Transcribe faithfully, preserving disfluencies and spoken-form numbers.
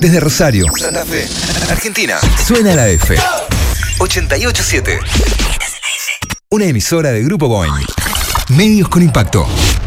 Desde Rosario, Santa Fe, Argentina, suena la F. ochenta y ocho punto siete. Una emisora de Grupo Boeing. Medios con impacto.